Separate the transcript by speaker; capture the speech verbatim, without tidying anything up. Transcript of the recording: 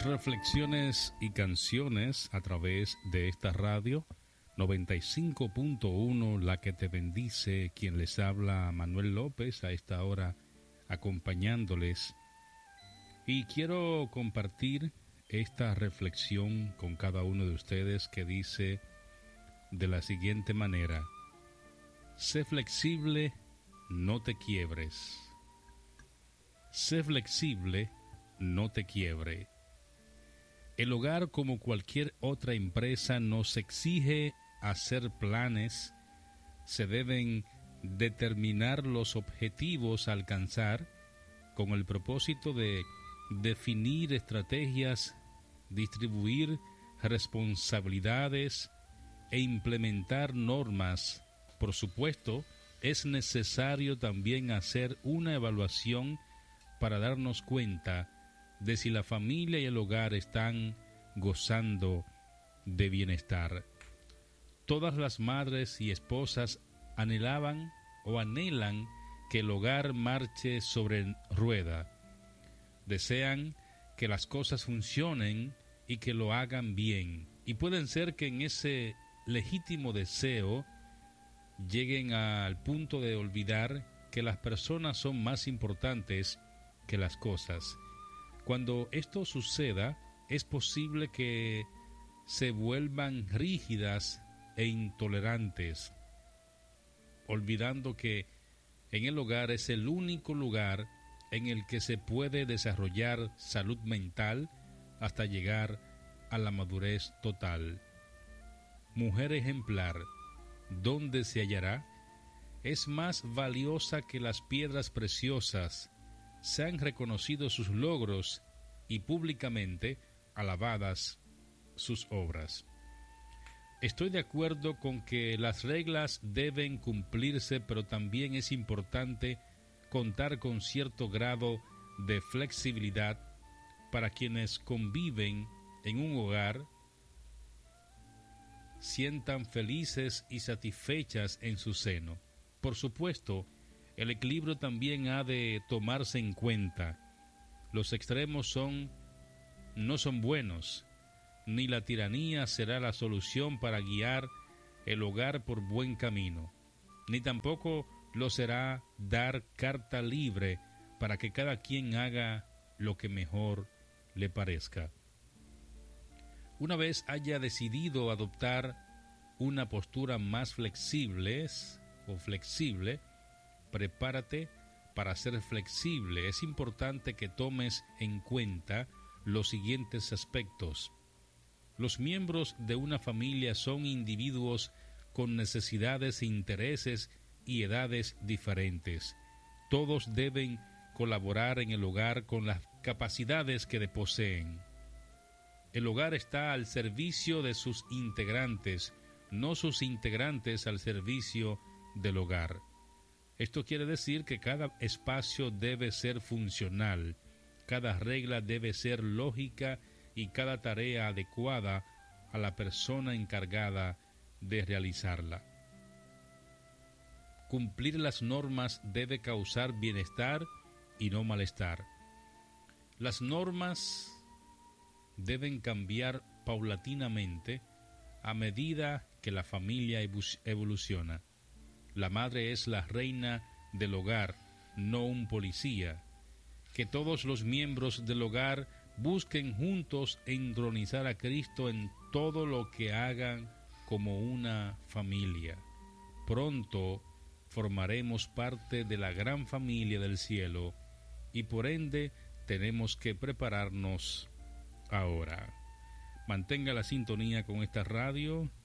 Speaker 1: Reflexiones y canciones a través de esta radio noventa y cinco punto uno, la que te bendice. Quien les habla, Manuel López, a esta hora acompañándoles. Y quiero compartir esta reflexión con cada uno de ustedes, que dice de la siguiente manera: sé flexible, no te quiebres. Sé flexible, no te quiebre. El hogar, como cualquier otra empresa, nos exige hacer planes. Se deben determinar los objetivos a alcanzar con el propósito de definir estrategias, distribuir responsabilidades e implementar normas. Por supuesto, es necesario también hacer una evaluación para darnos cuenta de si la familia y el hogar están gozando de bienestar. Todas las madres y esposas anhelaban o anhelan que el hogar marche sobre rueda. Desean que las cosas funcionen y que lo hagan bien. Y pueden ser que en ese legítimo deseo lleguen al punto de olvidar que las personas son más importantes que las cosas. Cuando esto suceda, es posible que se vuelvan rígidas e intolerantes, olvidando que en el hogar es el único lugar en el que se puede desarrollar salud mental hasta llegar a la madurez total. Mujer ejemplar, ¿dónde se hallará? Es más valiosa que las piedras preciosas. Se han reconocido sus logros y públicamente alabadas sus obras. Estoy de acuerdo con que las reglas deben cumplirse, pero también es importante contar con cierto grado de flexibilidad para quienes conviven en un hogar, sientan felices y satisfechas en su seno. Por supuesto, el equilibrio también ha de tomarse en cuenta. Los extremos son, no son buenos, ni la tiranía será la solución para guiar el hogar por buen camino, ni tampoco lo será dar carta libre para que cada quien haga lo que mejor le parezca. Una vez haya decidido adoptar una postura más flexible o flexible, prepárate para ser flexible. Es importante que tomes en cuenta los siguientes aspectos. Los miembros de una familia son individuos con necesidades, intereses y edades diferentes. Todos deben colaborar en el hogar con las capacidades que poseen. El hogar está al servicio de sus integrantes, no sus integrantes al servicio del hogar. Esto quiere decir que cada espacio debe ser funcional, cada regla debe ser lógica y cada tarea adecuada a la persona encargada de realizarla. Cumplir las normas debe causar bienestar y no malestar. Las normas deben cambiar paulatinamente a medida que la familia evoluciona. La madre es la reina del hogar, no un policía. Que todos los miembros del hogar busquen juntos entronizar a Cristo en todo lo que hagan como una familia. Pronto formaremos parte de la gran familia del cielo y por ende tenemos que prepararnos ahora. Mantenga la sintonía con esta radio